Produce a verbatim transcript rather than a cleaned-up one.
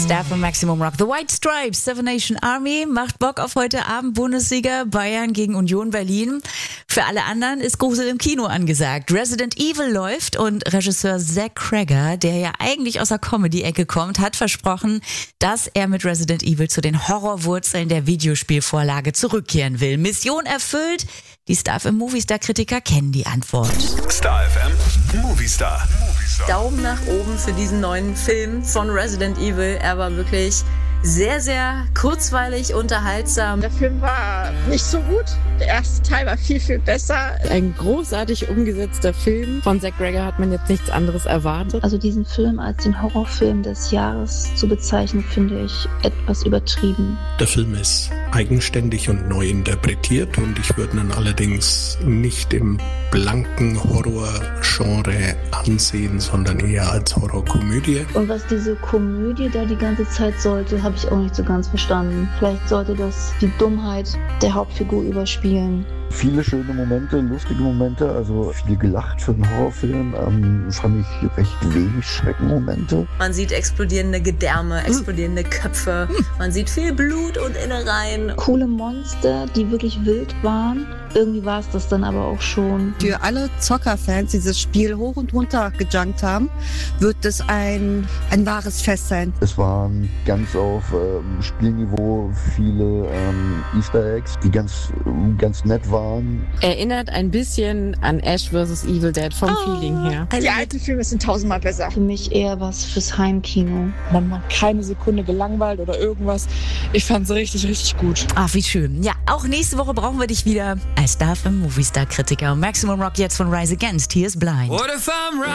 Star von Maximum Rock. The White Stripes, Seven Nation Army macht Bock auf heute Abend. Bundesliga Bayern gegen Union Berlin. Für alle anderen ist Grusel im Kino angesagt. Resident Evil läuft und Regisseur Zach Cregger, der ja eigentlich aus der Comedy-Ecke kommt, hat versprochen, dass er mit Resident Evil zu den Horrorwurzeln der Videospielvorlage zurückkehren will. Mission erfüllt. Die Star F M Movistar-Kritiker kennen die Antwort. Star F M Movistar. Daumen nach oben für diesen neuen Film von Resident Evil. Er war wirklich sehr, sehr kurzweilig, unterhaltsam. Der Film war nicht so gut. Der erste Teil war viel, viel besser. Ein großartig umgesetzter Film. Von Zach Cregger hat man jetzt nichts anderes erwartet. Also diesen Film als den Horrorfilm des Jahres zu bezeichnen, finde ich etwas übertrieben. Der Film ist eigenständig und neu interpretiert und ich würde ihn allerdings nicht im blanken Horror-Genre ansehen, sondern eher als Horrorkomödie. Und was diese Komödie da die ganze Zeit sollte, habe ich auch nicht so ganz verstanden. Vielleicht sollte das die Dummheit der Hauptfigur überspielen. Viele schöne Momente, lustige Momente, also viel gelacht für einen Horrorfilm. Ähm, fand ich recht wenig Schreckenmomente. Man sieht explodierende Gedärme, explodierende Köpfe. Man sieht viel Blut und Innereien. Coole Monster, die wirklich wild waren. Irgendwie war es das dann aber auch schon. Für alle Zockerfans, die dieses Spiel hoch und runter gejunkt haben, wird es ein, ein wahres Fest sein. Es waren ganz auf ähm, Spielniveau viele ähm, Easter Eggs, die ganz, ganz nett waren. Erinnert ein bisschen an Ash versus. Evil Dead vom oh. Feeling her. Die alten Filme sind tausendmal besser. Für mich eher was fürs Heimkino. Man war keine Sekunde gelangweilt oder irgendwas. Ich fand es richtig, richtig gut. Ach, wie schön. Ja, auch nächste Woche brauchen wir dich wieder als Star F M Movistar-Kritiker. Maximum Rock jetzt von Rise Against. Hier ist Blind.